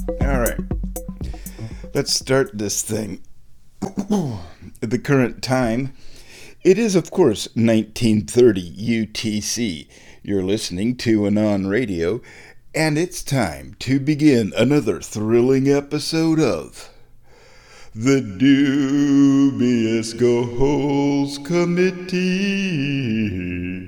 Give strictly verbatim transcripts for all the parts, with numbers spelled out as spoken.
All right, let's start this thing. At the current time, it is, of course, nineteen thirty U T C. You're listening to Anon Radio, and it's time to begin another thrilling episode of the Dubious Goals Committee.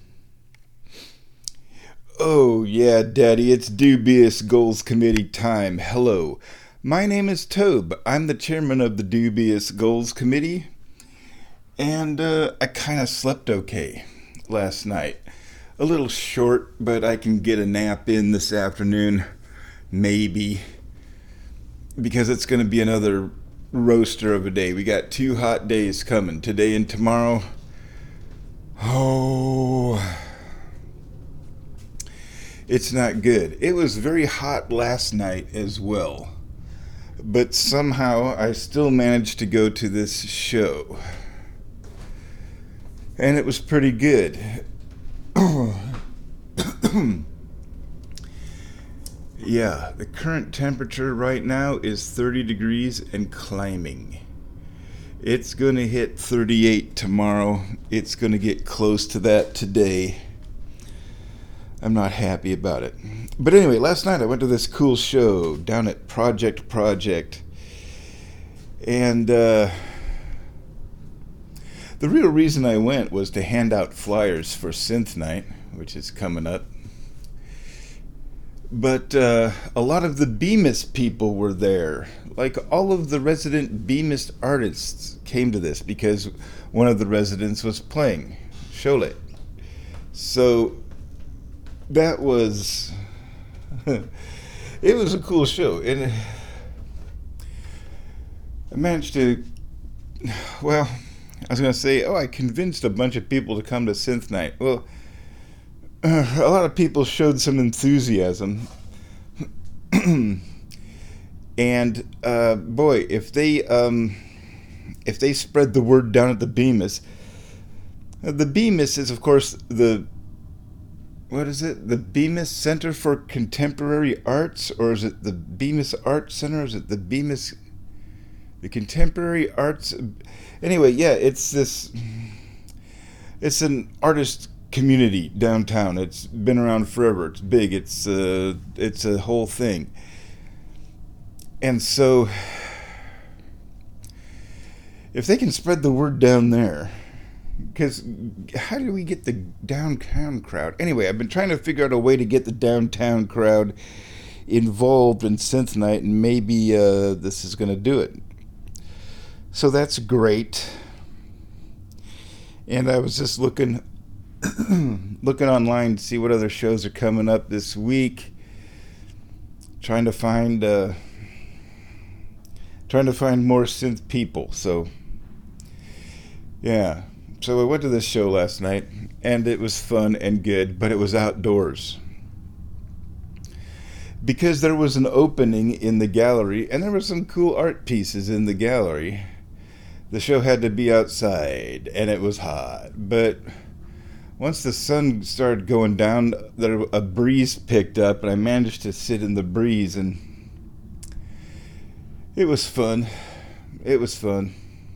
Oh, yeah, Daddy, it's Dubious Goals Committee time. Hello. My name is Tobe. I'm the chairman of the Dubious Goals Committee. And uh, I kind of slept okay last night. A little short, but I can get a nap in this afternoon. Maybe. Because it's going to be another roaster of a day. We got two hot days coming, today and tomorrow. Oh... It's not good. It was very hot last night as well. But somehow I still managed to go to this show. And it was pretty good. Yeah, the current temperature right now is thirty degrees and climbing. It's going to hit thirty-eight tomorrow. It's going to get close to that today. I'm not happy about it. But anyway, last night I went to this cool show down at Project Project. And uh, the real reason I went was to hand out flyers for Synth Night, which is coming up. But uh, a lot of the Bemis people were there. Like all of the resident Bemis artists came to this because one of the residents was playing Cholet. So... that was, it was a cool show, and I managed to, well, I was going to say, oh, I convinced a bunch of people to come to Synth Night. Well, uh, a lot of people showed some enthusiasm, and uh, boy, if they, um, if they spread the word down at the Bemis, uh, the Bemis is, of course, the what is it? The Bemis Center for Contemporary Arts? Or is it the Bemis Art Center? Is it the Bemis... The Contemporary Arts... Anyway, yeah, it's this... It's an artist community downtown. It's been around forever. It's big. It's, uh, it's a whole thing. And so... if they can spread the word down there... Because how do we get the downtown crowd? Anyway, I've been trying to figure out a way to get the downtown crowd involved in Synth Night, and maybe uh, this is going to do it. So that's great. And I was just looking, looking online to see what other shows are coming up this week. Trying to find, uh, trying to find more synth people. So, yeah. So I went to this show last night, and it was fun and good, but it was outdoors. Because there was an opening in the gallery, and there were some cool art pieces in the gallery, the show had to be outside, and it was hot. But once the sun started going down, there a breeze picked up, and I managed to sit in the breeze, and it was fun. It was fun.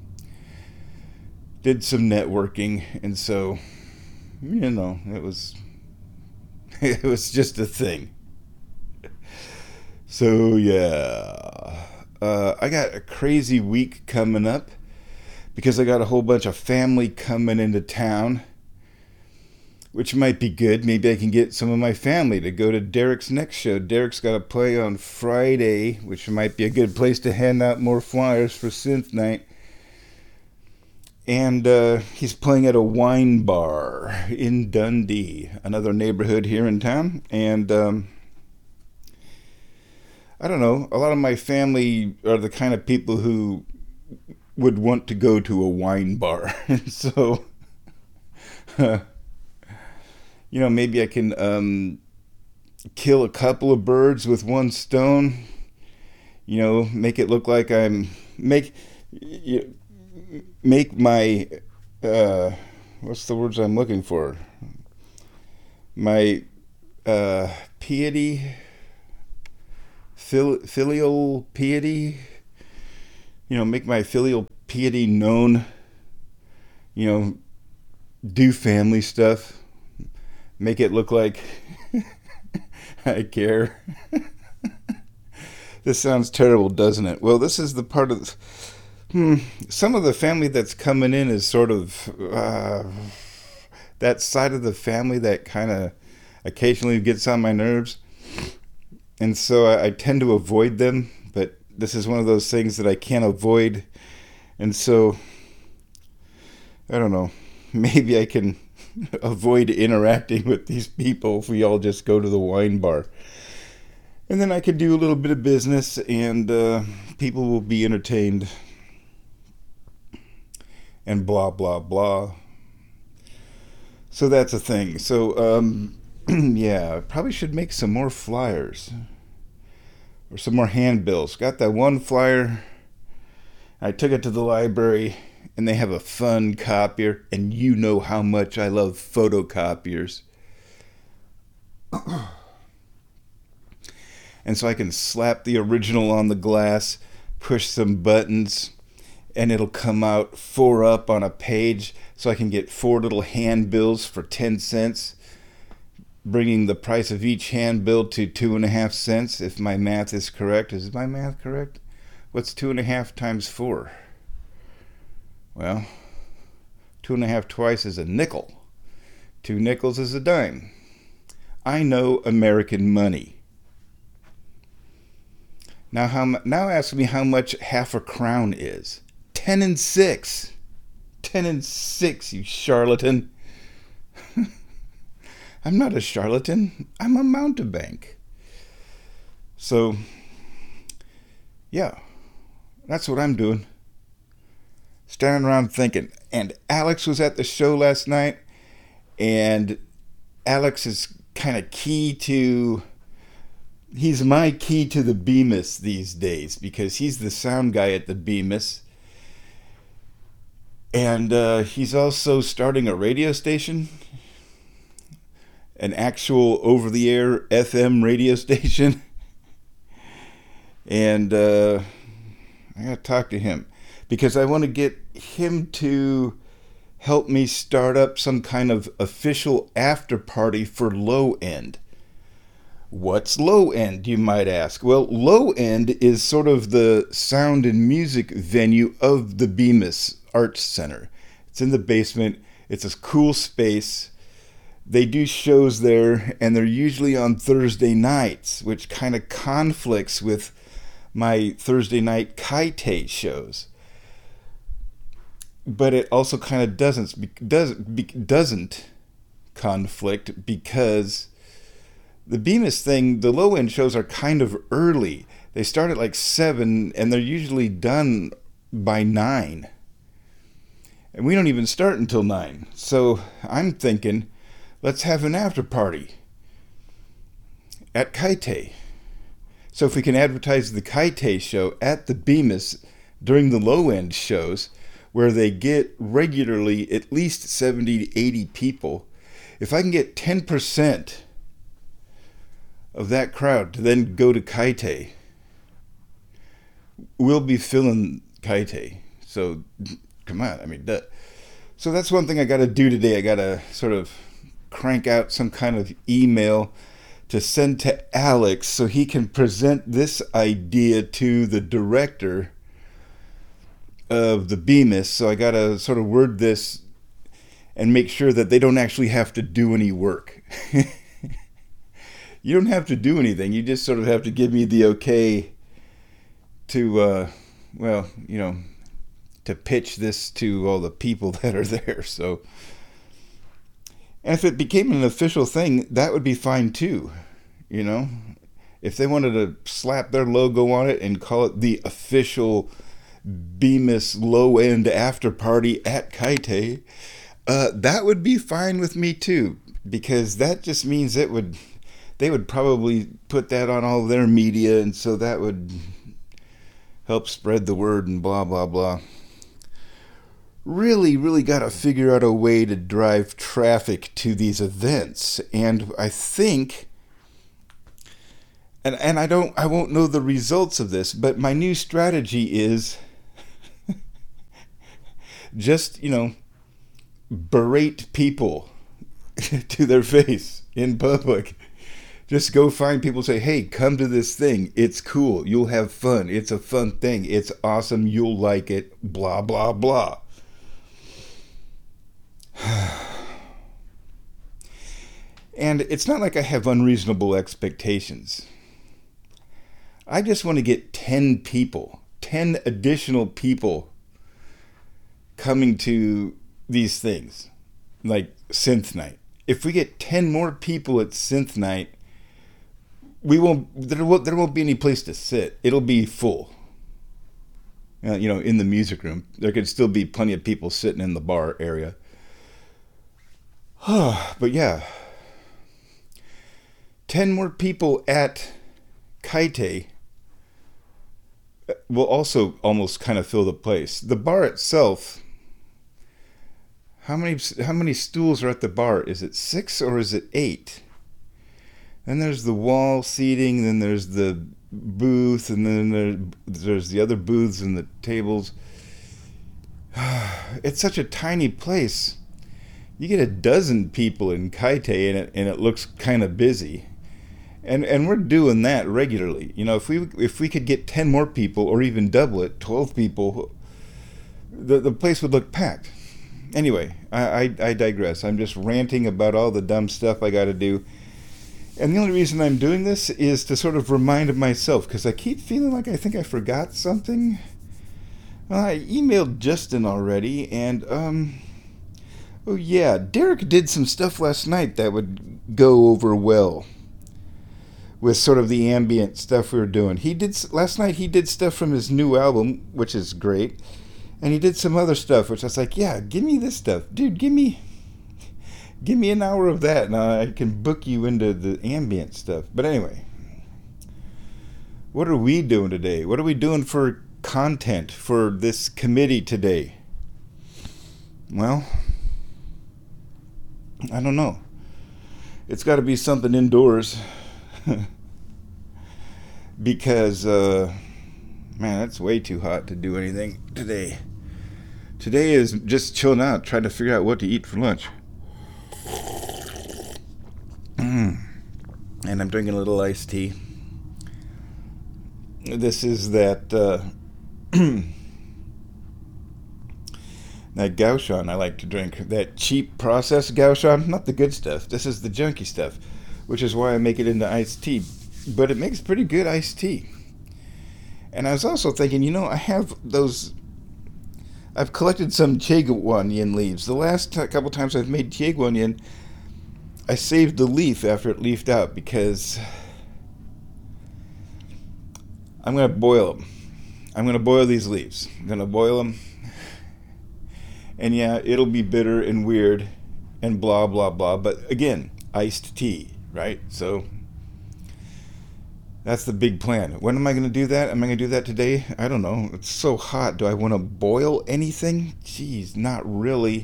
Did some networking, and so, you know, it was, it was just a thing. So, yeah, uh, I got a crazy week coming up, because I got a whole bunch of family coming into town, which might be good. Maybe I can get some of my family to go to Derek's next show. Derek's got a play on Friday, which might be a good place to hand out more flyers for Synth Night. And uh, he's playing at a wine bar in Dundee, another neighborhood here in town. And um, I don't know, a lot of my family are the kind of people who would want to go to a wine bar. And so, uh, you know, maybe I can um, kill a couple of birds with one stone. You know, make it look like I'm... make... You, make my, uh, what's the words I'm looking for? My uh, piety, fil- filial piety, you know, make my filial piety known, you know, do family stuff, make it look like I care. This sounds terrible, doesn't it? Well, this is the part of... Hmm, some of the family that's coming in is sort of... Uh, that side of the family that kind of occasionally gets on my nerves. And so I, I tend to avoid them. But this is one of those things that I can't avoid. And so... I don't know. Maybe I can avoid interacting with these people if we all just go to the wine bar. And then I could do a little bit of business and uh, people will be entertained. And blah, blah, blah. So that's a thing. So, um, yeah, I probably should make some more flyers. Or some more handbills. Got that one flyer. I took it to the library. And they have a fun copier. And you know how much I love photocopiers. And so I can slap the original on the glass, push some buttons, and it'll come out four up on a page. So I can get four little handbills for ten cents, bringing the price of each handbill to two and a half cents, if my math is correct. Is my math correct? What's two and a half times four? Well, two and a half twice is a nickel. Two nickels is a dime. I know American money. Now, how? Now ask me how much half a crown is. Ten and six. Ten and six, you charlatan. I'm not a charlatan. I'm a mountebank. So, yeah, that's what I'm doing. Standing around thinking. And Alex was at the show last night, and Alex is kind of key to... He's my key to the Bemis these days, because he's the sound guy at the Bemis. And uh, he's also starting a radio station, an actual over-the-air F M radio station. And uh, I gotta talk to him, because I want to get him to help me start up some kind of official after party for Low End. What's Low End, you might ask? Well, Low End is sort of the sound and music venue of the Bemis Arts Center. It's in the basement. It's a cool space. They do shows there, and they're usually on Thursday nights, which kind of conflicts with my Thursday night Kaite shows. But it also kind of doesn't doesn't doesn't conflict, because the Bemis thing, the Low End shows are kind of early. They start at like seven, and they're usually done by nine. And we don't even start until nine. So I'm thinking, let's have an after party at Kaite. So if we can advertise the Kaite show at the Bemis during the Low End shows, where they get regularly at least seventy to eighty people, if I can get ten percent of that crowd to then go to Kaite, we'll be filling Kaite. So, come on, I mean, that. So that's one thing I got to do today. I got to sort of crank out some kind of email to send to Alex so he can present this idea to the director of the Bemis. So I got to sort of word this and make sure that they don't actually have to do any work. You don't have to do anything. You just sort of have to give me the okay to, uh, well, you know, to pitch this to all the people that are there. So, and if it became an official thing, that would be fine too. You know, if they wanted to slap their logo on it and call it the official Bemis Low End after party at Kaite, uh, that would be fine with me too, because that just means it would, they would probably put that on all their media, and so that would help spread the word and blah, blah, blah. Really, really got to figure out a way to drive traffic to these events. And I think And and I don't I won't know the results of this, but my new strategy is just, you know, berate people to their face in public. Just go find people, say, hey, come to this thing. It's cool. You'll have fun. It's a fun thing. It's awesome. You'll like it. Blah, blah, blah. And it's not like I have unreasonable expectations. I just want to get ten people, ten additional people coming to these things, like Synth Night. If we get ten more people at Synth Night, we won't. There won't. There won't be any place to sit. It'll be full. Uh, you know, in the music room, there could still be plenty of people sitting in the bar area. But yeah, ten more people at Kaite will also almost kind of fill the place. The bar itself. How many how many stools are at the bar? Is it six or is it eight? Then there's the wall seating, then there's the booth, and then there, there's the other booths and the tables. It's such a tiny place. You get a dozen people in Kaite and it and it looks kind of busy. And and we're doing that regularly. You know, if we if we could get ten more people or even double it, twelve people, the the place would look packed. Anyway, I, I, I digress. I'm just ranting about all the dumb stuff I got to do. And the only reason I'm doing this is to sort of remind myself, because I keep feeling like I think I forgot something. Well, I emailed Justin already, and, um, oh yeah, Derek did some stuff last night that would go over well with sort of the ambient stuff we were doing. He did, last night he did stuff from his new album, which is great. And he did some other stuff, which I was like, yeah, give me this stuff. Dude, give me give me an hour of that, and I can book you into the ambient stuff. But anyway, what are we doing today? What are we doing for content for this committee today? Well, I don't know. It's got to be something indoors. Because, uh, man, it's way too hot to do anything today. Today is just chilling out, trying to figure out what to eat for lunch. Mm. And I'm drinking a little iced tea. This is that uh, that Gauchon I like to drink. That cheap processed Gauchon, not the good stuff. This is the junky stuff, which is why I make it into iced tea. But it makes pretty good iced tea. And I was also thinking, you know, I have those... I've collected some Chieguanyin leaves. The last t- couple times I've made Chieguanyin, I saved the leaf after it leafed out because I'm going to boil them. I'm going to boil these leaves. I'm going to boil them. And yeah, it'll be bitter and weird and blah, blah, blah. But again, iced tea, right? So... that's the big plan. When am I going to do that? Am I going to do that today? I don't know. It's so hot. Do I want to boil anything? Jeez, not really.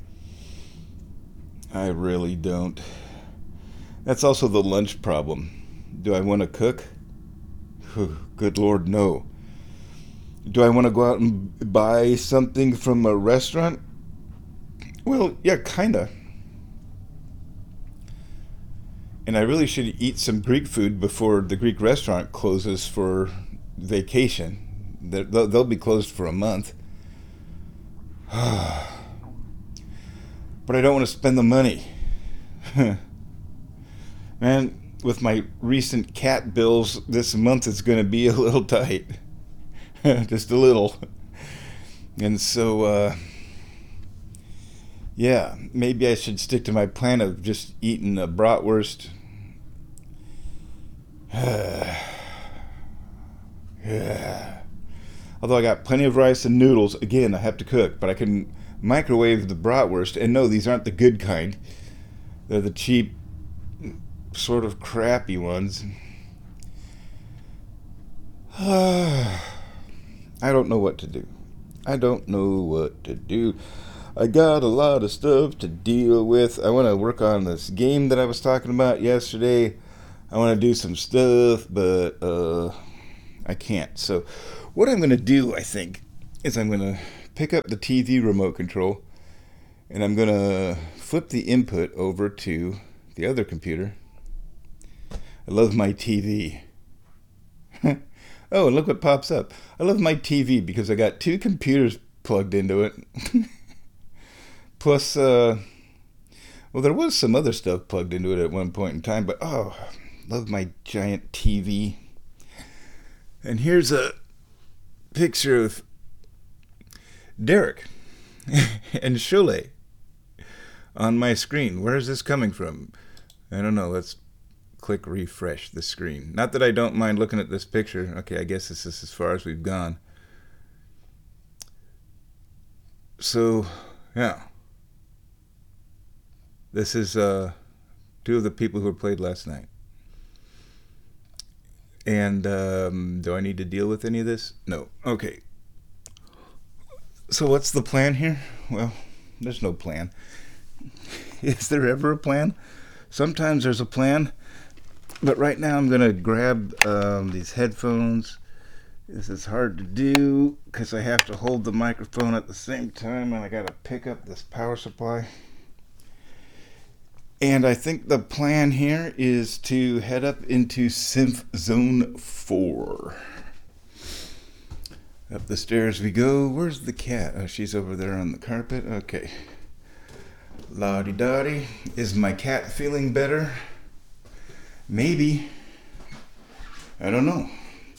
I really don't. That's also the lunch problem. Do I want to cook? Good Lord, no. Do I want to go out and buy something from a restaurant? Well, yeah, kinda. And I really should eat some Greek food before the Greek restaurant closes for vacation. They'll, they'll be closed for a month. But I don't want to spend the money. Man, with my recent cat bills, this month is going to be a little tight. Just a little. And so, uh, yeah, maybe I should stick to my plan of just eating a bratwurst. Yeah. Although I got plenty of rice and noodles, again, I have to cook, but I can microwave the bratwurst. And no, these aren't the good kind. They're the cheap, sort of crappy ones. I don't know what to do. I don't know what to do. I got a lot of stuff to deal with. I want to work on this game that I was talking about yesterday. I want to do some stuff, but uh, I can't. So what I'm going to do, I think, is I'm going to pick up the T V remote control, and I'm going to flip the input over to the other computer. I love my T V. Oh, and look what pops up. I love my T V because I got two computers plugged into it. Plus, uh, well, there was some other stuff plugged into it at one point in time, but oh, love my giant T V. And here's a picture of Derek and Shule on my screen. Where is this coming from? I don't know. Let's click refresh the screen. Not that I don't mind looking at this picture. Okay, I guess this is as far as we've gone. So, yeah. This is uh, two of the people who played last night. And um, do I need to deal with any of this? No. Okay. So what's the plan here? Well, there's no plan. Is there ever a plan? Sometimes there's a plan. But right now I'm going to grab um, these headphones. This is hard to do because I have to hold the microphone at the same time, and I got to pick up this power supply. And I think the plan here is to head up into Synth Zone four. Up the stairs we go. Where's the cat? Oh, she's over there on the carpet. Okay. La-di-da-di. Is my cat feeling better? Maybe. I don't know.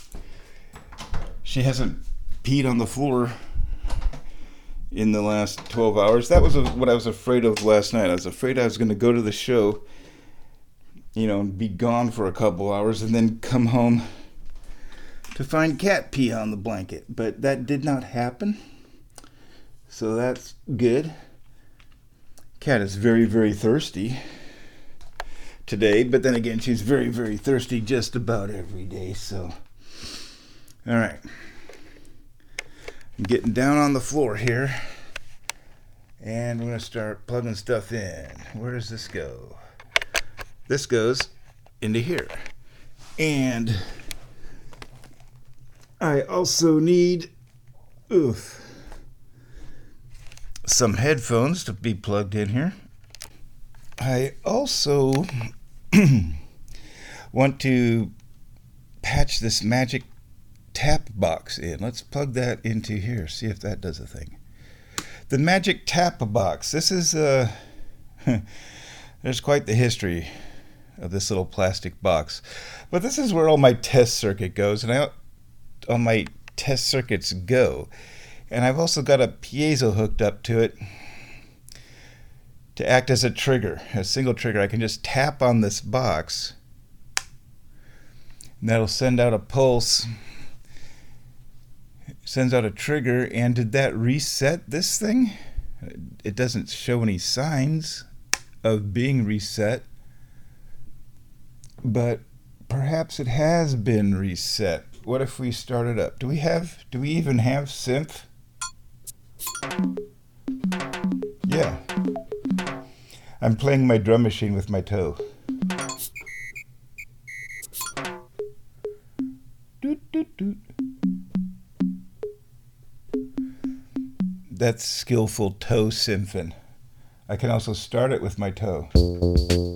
She hasn't peed on the floor in the last twelve hours. That was what I was afraid of last night. I was afraid I was going to go to the show, you know, and be gone for a couple hours and then come home to find cat pee on the blanket. But that did not happen. So that's good. Cat is very, very thirsty today, but then again, she's very, very thirsty just about every day. So, all right. I'm getting down on the floor here, and we're going to start plugging stuff in. Where does this go? This goes into here. And I also need oof, some headphones to be plugged in here. I also want to patch this Magic Tap box in. Let's plug that into here, see if that does a thing. The Magic Tap box. This is uh there's quite the history of this little plastic box. But this is where all my test circuit goes, and I all my test circuits go. And I've also got a piezo hooked up to it to act as a trigger, a single trigger. I can just tap on this box, and that'll send out a pulse. Sends out a trigger. And did that reset this thing? It doesn't show any signs of being reset, but perhaps it has been reset. What if we start it up? Do we have, do we even have synth? Yeah. I'm playing my drum machine with my toe. Doot, doot, doot. That's skillful toe synthin. I can also start it with my toe.